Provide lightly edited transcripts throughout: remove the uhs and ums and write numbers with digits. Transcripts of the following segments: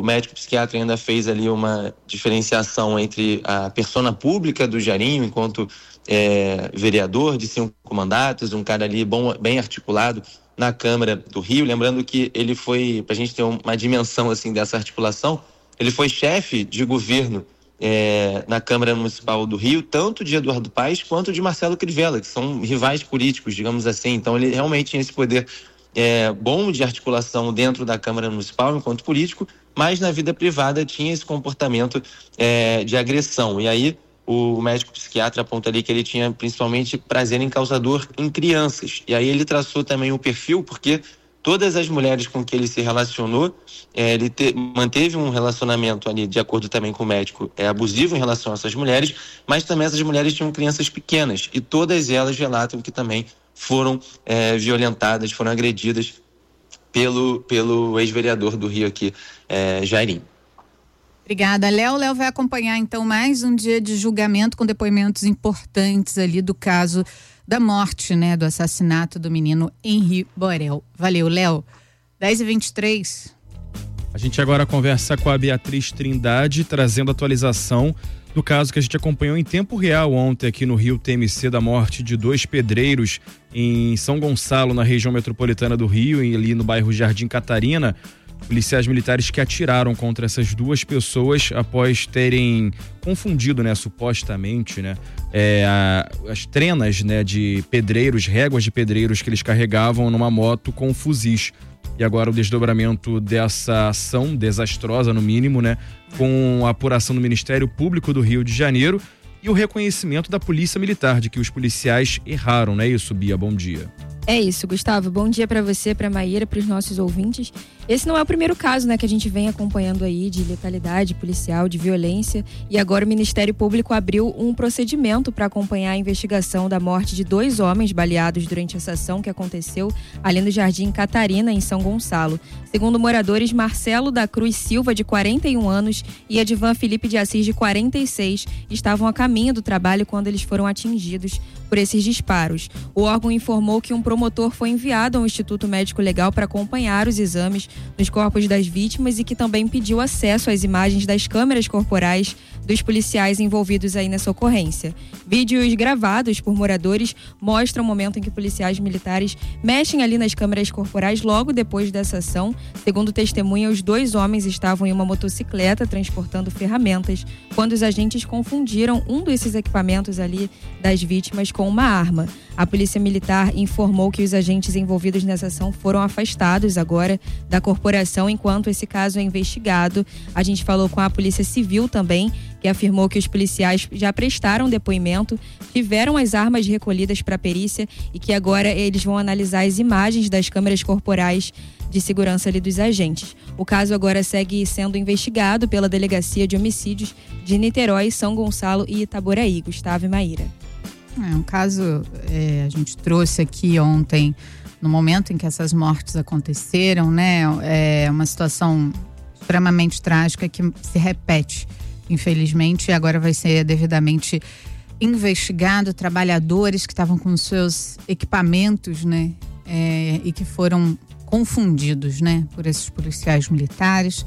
médico psiquiatra ainda fez ali uma diferenciação entre a persona pública do Jairinho, enquanto vereador de 5 mandatos, um cara ali bem articulado na Câmara do Rio. Lembrando que ele foi, para a gente ter uma dimensão assim dessa articulação, ele foi chefe de governo na Câmara Municipal do Rio, tanto de Eduardo Paes quanto de Marcelo Crivella, que são rivais políticos, digamos assim. Então ele realmente tinha esse poder bom de articulação dentro da Câmara Municipal enquanto político, mas na vida privada tinha esse comportamento de agressão. E aí o médico psiquiatra aponta ali que ele tinha principalmente prazer em causador em crianças. E aí ele traçou também o perfil, porque todas as mulheres com que ele se relacionou, ele manteve um relacionamento ali, de acordo também com o médico, abusivo em relação a essas mulheres, mas também essas mulheres tinham crianças pequenas, e todas elas relatam que também foram violentadas, foram agredidas pelo ex-vereador do Rio aqui, Jairinho. Obrigada, Léo. Léo vai acompanhar então mais um dia de julgamento com depoimentos importantes ali do caso da morte, né, do assassinato do menino Henri Borel. Valeu, Léo. 10h23. A gente agora conversa com a Beatriz Trindade, trazendo atualização do caso que a gente acompanhou em tempo real ontem aqui no Rio TMC, da morte de 2 pedreiros em São Gonçalo, na região metropolitana do Rio, e ali no bairro Jardim Catarina. Policiais militares que atiraram contra essas 2 pessoas após terem confundido, né, supostamente, né, as trenas, né, de pedreiros, réguas de pedreiros que eles carregavam numa moto com fuzis. E agora o desdobramento dessa ação desastrosa, no mínimo, né, com a apuração do Ministério Público do Rio de Janeiro e o reconhecimento da Polícia Militar de que os policiais erraram, não é isso, Bia? Bom dia. É isso, Gustavo. Bom dia para você, para Maíra, para os nossos ouvintes. Esse não é o primeiro caso, né, que a gente vem acompanhando aí de letalidade policial, de violência, e agora o Ministério Público abriu um procedimento para acompanhar a investigação da morte de 2 homens baleados durante essa ação que aconteceu ali no Jardim Catarina, em São Gonçalo. Segundo moradores, Marcelo da Cruz Silva, de 41 anos, e Edivan Felipe de Assis, de 46, estavam a caminho do trabalho quando eles foram atingidos por esses disparos. O órgão informou que um promotor foi enviado ao Instituto Médico Legal para acompanhar os exames nos corpos das vítimas e que também pediu acesso às imagens das câmeras corporais dos policiais envolvidos aí nessa ocorrência. Vídeos gravados por moradores mostram o momento em que policiais militares mexem ali nas câmeras corporais logo depois dessa ação. Segundo testemunha, os 2 homens estavam em uma motocicleta transportando ferramentas quando os agentes confundiram um desses equipamentos ali das vítimas com uma arma. A Polícia Militar informou que os agentes envolvidos nessa ação foram afastados agora da corporação enquanto esse caso é investigado. A gente falou com a Polícia Civil também, que afirmou que os policiais já prestaram depoimento, tiveram as armas recolhidas para a perícia e que agora eles vão analisar as imagens das câmeras corporais de segurança ali dos agentes. O caso agora segue sendo investigado pela Delegacia de Homicídios de Niterói, São Gonçalo e Itaboraí. Gustavo e Maíra. Um caso, a gente trouxe aqui ontem, no momento em que essas mortes aconteceram, né? É uma situação extremamente trágica que se repete, infelizmente, e agora vai ser devidamente investigado. Trabalhadores que estavam com seus equipamentos, né? E que foram confundidos, né? Por esses policiais militares.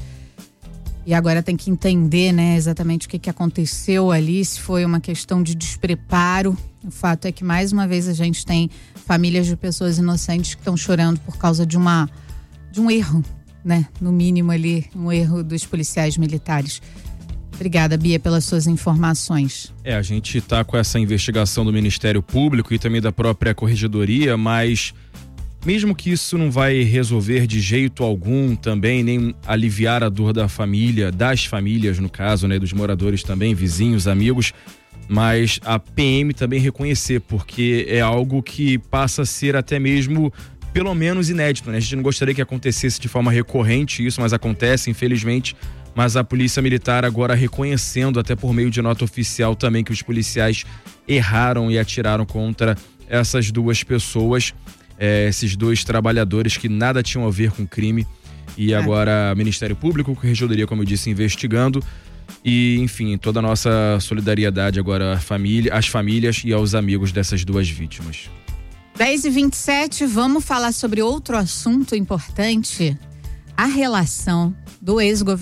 E agora tem que entender, né, exatamente o que aconteceu ali, se foi uma questão de despreparo. O fato é que, mais uma vez, a gente tem famílias de pessoas inocentes que estão chorando por causa de um erro, né? No mínimo ali, um erro dos policiais militares. Obrigada, Bia, pelas suas informações. A gente está com essa investigação do Ministério Público e também da própria Corregedoria, mas mesmo que isso não vai resolver de jeito algum também, nem aliviar a dor da família, das famílias no caso, né, dos moradores também, vizinhos, amigos, mas a PM também reconhecer, porque é algo que passa a ser até mesmo, pelo menos, inédito, né? A gente não gostaria que acontecesse de forma recorrente isso, mas acontece, infelizmente. Mas a Polícia Militar agora reconhecendo, até por meio de nota oficial também, que os policiais erraram e atiraram contra essas 2 pessoas, esses 2 trabalhadores que nada tinham a ver com crime. E agora Ministério Público, Corregedoria, como eu disse, investigando. E, enfim, toda a nossa solidariedade agora às famílias e aos amigos dessas 2 vítimas. 10h27, vamos falar sobre outro assunto importante: a relação do ex-governador